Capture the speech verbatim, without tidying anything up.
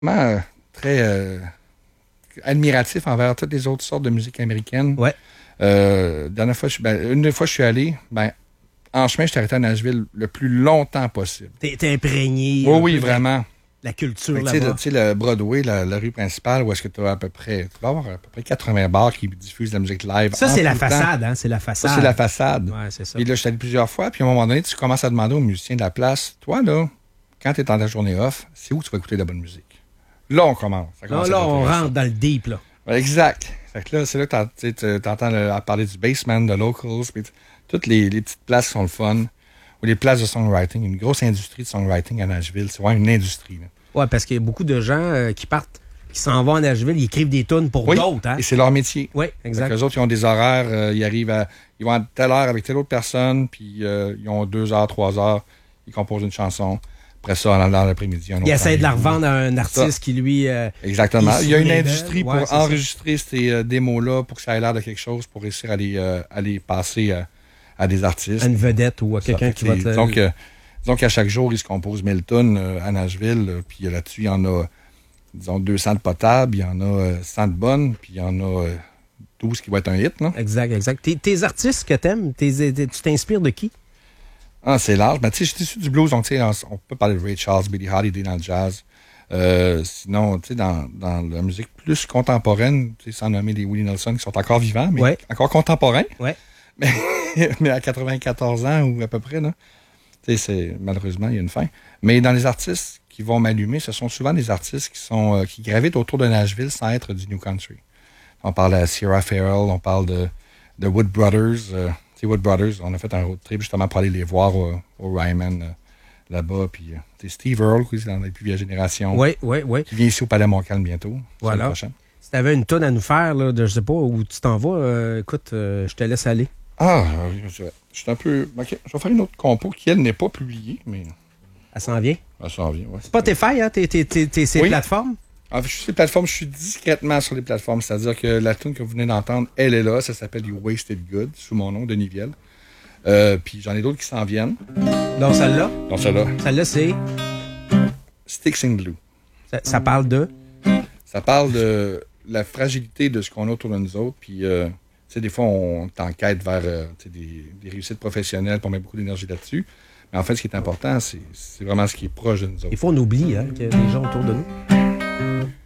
euh, très euh, admiratif envers toutes les autres sortes de musique américaine. Ouais. Euh, dernière fois, je, ben, une des fois, je suis allé, ben, en chemin, je suis arrêté à Nashville le plus longtemps possible. T'es, t'es imprégné. Oui, oui, vraiment. La, la culture tu sais, là-bas. le, tu sais, le Broadway, la, la rue principale, où est-ce que tu as à peu près, tu vas avoir à peu près quatre-vingts bars qui diffusent de la musique live. Ça, c'est la tout le temps. façade, hein? C'est la façade. Ça, c'est la façade. Ouais, c'est ça. Et là, je suis allé plusieurs fois, puis à un moment donné, tu commences à demander aux musiciens de la place, toi, là, quand tu es dans ta journée off, c'est où tu vas écouter de la bonne musique? Là, on commence. Ça commence là, à là on t'intéresser. rentre dans le deep, là. Ouais, exact. Fait que là, c'est là que tu entends parler du Bassman, de Locals, puis toutes les, les petites places qui sont le fun, ou les places de songwriting. Une grosse industrie de songwriting à Nashville. C'est vraiment une industrie. Là. Ouais, parce qu'il y a beaucoup de gens euh, qui partent, qui s'en vont à Nashville, ils écrivent des tunes pour oui, d'autres. Hein? Et c'est leur métier. Oui, exact. Les autres, ils ont des horaires, euh, ils arrivent à. Ils vont à telle heure avec telle autre personne, puis euh, ils ont deux heures, trois heures, ils composent une chanson. Après ça, dans, dans l'après-midi, un autre. Ils essaient de la revendre à un artiste ça. qui, lui... Euh, Exactement. Il y a une industrie ouais, pour enregistrer ça. ces euh, démos-là pour que ça ait l'air de quelque chose, pour réussir à les, euh, à les passer à, à des artistes. À une vedette ou à quelqu'un qui va te... Donc, euh, disons qu'à chaque jour, ils se composent mille tonnes euh, à Nashville, euh, puis là-dessus, il y en a, disons, deux cents de potables, il y en a euh, cent de bonnes, puis il y en a euh, douze qui vont être un hit. Là. Exact, exact. Tes, tes artistes que t'aimes, tes, tes, tu t'inspires de qui? Ah, c'est large. Ben, tu sais, je suis issu du blues, donc, tu sais, on, on peut parler de Ray Charles, Billie Holiday dans le jazz. Euh, sinon, tu sais, dans, dans la musique plus contemporaine, tu sais, sans nommer les Willie Nelson qui sont encore vivants, mais ouais. encore contemporains. Ouais. Mais, mais à quatre-vingt-quatorze ans ou à peu près, là. Tu sais, c'est, malheureusement, il y a une fin. Mais dans les artistes qui vont m'allumer, ce sont souvent des artistes qui sont, euh, qui gravitent autour de Nashville sans être du New Country. On parle de Sierra Farrell, on parle de, de Wood Brothers, euh, Wood Brothers, on a fait un road trip justement pour aller les voir au, au Ryman euh, là-bas. Puis euh, Steve Earle, qui est dans la plus vieille génération. Oui, oui, oui. Qui vient ici au Palais Montcalm bientôt. Voilà. Si tu avais une tonne à nous faire, là, de je sais pas où tu t'en vas, euh, écoute, euh, je te laisse aller. Ah, je, je suis un peu. Okay, je vais faire une autre compo qui, elle, n'est pas publiée, mais. Elle s'en vient? Elle s'en vient, oui. Spotify, hein? T'es, t'es, t'es, t'es ces oui. plateformes? En fait, je suis sur les plateformes, je suis discrètement sur les plateformes. C'est-à-dire que la tune que vous venez d'entendre, elle est là. Ça s'appelle You Wasted Good, sous mon nom, Denis Viel. Euh, puis j'en ai d'autres qui s'en viennent. Donc celle-là? Donc celle-là. Celle-là, c'est? Sticks in Glue. Ça, ça parle de? Ça parle de la fragilité de ce qu'on a autour de nous autres. Puis, euh, tu sais, des fois, on t'enquête vers euh, des, des réussites professionnelles, puis on met beaucoup d'énergie là-dessus. Mais en fait, ce qui est important, c'est, c'est vraiment ce qui est proche de nous autres. Il faut qu'on oublie hein, qu'il y a des gens autour de nous.